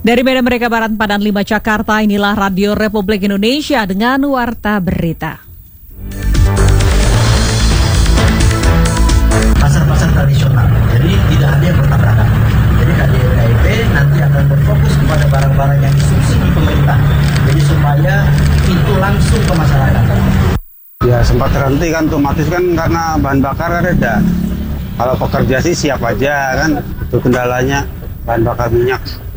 Dari Medan Merdeka Barat, Padan 5 Jakarta, inilah Radio Republik Indonesia dengan Warta Berita. Pasar-pasar tradisional, jadi tidak ada yang bertabrakan. Jadi KDP nanti akan berfokus kepada barang-barang yang disubsidi pemerintah, jadi supaya itu langsung ke masyarakat. Ya sempat terhenti kan, otomatis kan karena bahan bakar kan ada. Kalau pekerja sih siap aja kan, itu kendalanya bahan bakar minyak.